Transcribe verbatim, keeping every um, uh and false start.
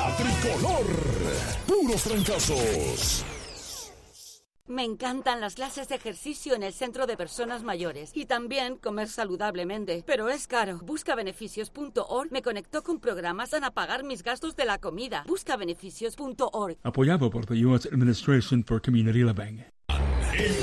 La Tricolor. Puros trancazos. Me encantan las clases de ejercicio en el centro de personas mayores y también comer saludablemente, pero es caro. busca beneficios punto org me conectó con programas para pagar mis gastos de la comida. busca beneficios punto org. Apoyado por the U S Administration for Community Living.